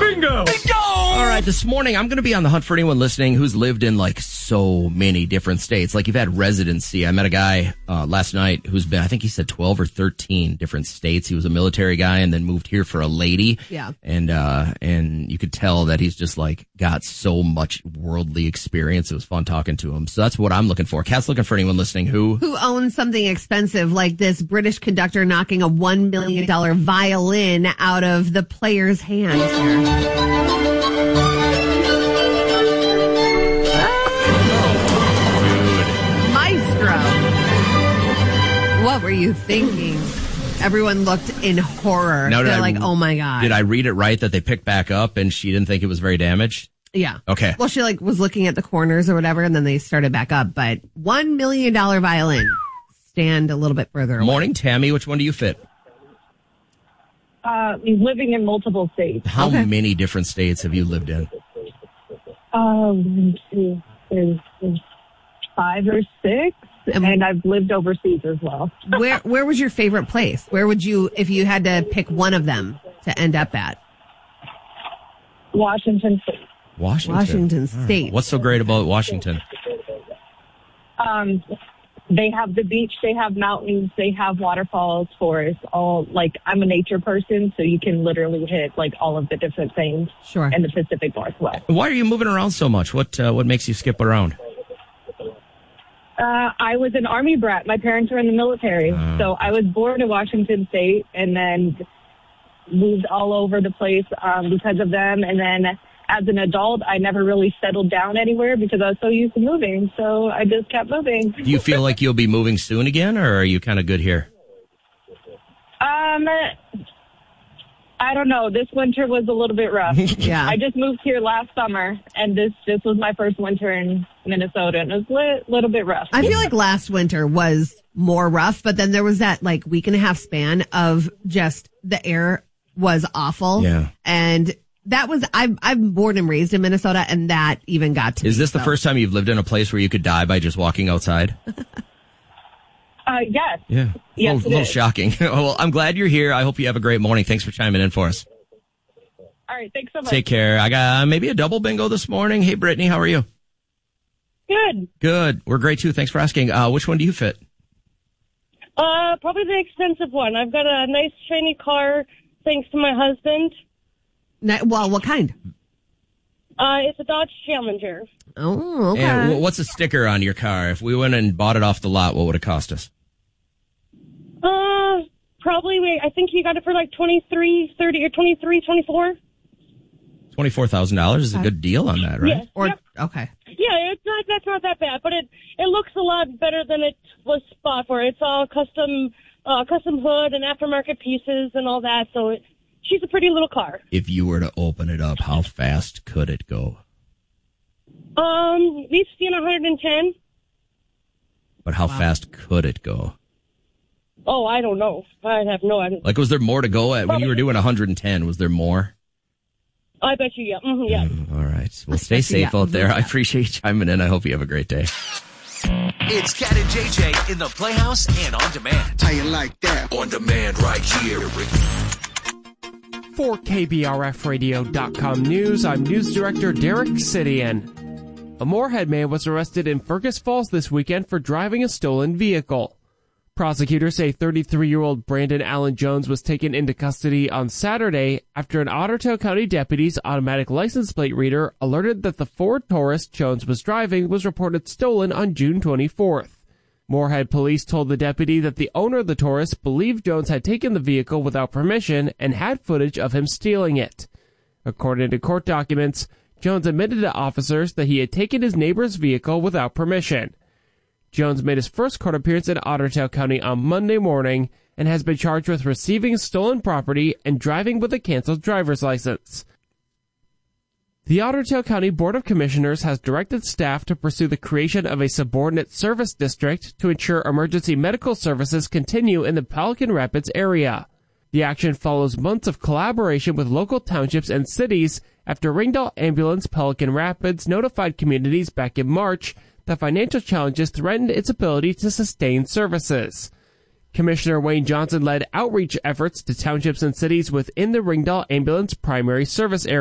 Bingo! All right, this morning I'm going to be on the hunt for anyone listening who's lived in like so many different states. Like you've had residency. I met a guy last night who's been, I think he said 12 or 13 different states. He was a military guy and then moved here for a lady. Yeah. And you could tell that he's just like got so much worldly experience. It was fun talking to him. So that's what I'm looking for. Kat's looking for anyone listening who owns something expensive like this British conductor knocking a $1 million violin out of the player's hand here. What were you thinking? Everyone looked in horror. Now, they're like, oh my God. Did I read it right that they picked back up and she didn't think it was very damaged? Yeah. Okay. Well, she was looking at the corners or whatever, and then they started back up. But $1 million violin. Stand a little bit further away. Morning, Tammy. Which one do you fit? Living in multiple states. How many different states have you lived in? There's 5 or 6. And I've lived overseas as well. Where was your favorite place? Where would you, if you had to pick one of them to end up at? Washington State. Washington State. Right. What's so great about Washington? They have the beach, they have mountains, they have waterfalls, forests, all, like, I'm a nature person, so you can literally hit, like, all of the different things in the Pacific Northwest. Why are you moving around so much? What makes you skip around? I was an Army brat. My parents were in the military. So I was born in Washington State and then moved all over the place because of them. And then as an adult, I never really settled down anywhere because I was so used to moving. So I just kept moving. Do you feel like you'll be moving soon again, or are you kind of good here? I don't know. This winter was a little bit rough. Yeah. I just moved here last summer, and this was my first winter in Minnesota, and it was a little bit rough. I feel like last winter was more rough, but then there was that like week and a half span of just the air was awful. Yeah. And that was, I'm born and raised in Minnesota, and that even got to me. Is this the first time you've lived in a place where you could die by just walking outside? Yes. Yeah. Yes, a little shocking. Well, I'm glad you're here. I hope you have a great morning. Thanks for chiming in for us. All right. Thanks so much. Take care. I got maybe a double bingo this morning. Hey, Brittany, how are you? Good. Good. We're great, too. Thanks for asking. Which one do you fit? Probably the expensive one. I've got a nice, shiny car, thanks to my husband. Well, what kind? It's a Dodge Challenger. Oh, okay. And what's a sticker on your car? If we went and bought it off the lot, what would it cost us? Probably, I think he got it for like $23, $30, or $23, $24. $24,000 is a good deal on that, right? Yeah. Okay. Yeah, that's not that bad, but it looks a lot better than it was bought for. It's all custom hood and aftermarket pieces and all that, so she's a pretty little car. If you were to open it up, how fast could it go? We've seen 110. But how fast could it go? Oh, I don't know. I have no idea. Like, was there more to go at when you were doing 110? Was there more? I bet you, yeah. Mm-hmm, yeah. All right. Well, stay safe out there. I appreciate you chiming in. I hope you have a great day. It's Cat and JJ in the Playhouse and On Demand. How you like that? On Demand right here. For KBRFradio.com News, I'm News Director Derek Sidian. A Moorhead man was arrested in Fergus Falls this weekend for driving a stolen vehicle. Prosecutors say 33-year-old Brandon Allen Jones was taken into custody on Saturday after an Ottertail County deputy's automatic license plate reader alerted that the Ford Taurus Jones was driving was reported stolen on June 24th. Moorhead police told the deputy that the owner of the Taurus believed Jones had taken the vehicle without permission and had footage of him stealing it. According to court documents, Jones admitted to officers that he had taken his neighbor's vehicle without permission. Jones made his first court appearance in Ottertail County on Monday morning and has been charged with receiving stolen property and driving with a canceled driver's license. The Ottertail County Board of Commissioners has directed staff to pursue the creation of a subordinate service district to ensure emergency medical services continue in the Pelican Rapids area. The action follows months of collaboration with local townships and cities after Ringdale Ambulance Pelican Rapids notified communities back in March that financial challenges threatened its ability to sustain services. Commissioner Wayne Johnson led outreach efforts to townships and cities within the Ringdale Ambulance primary service area.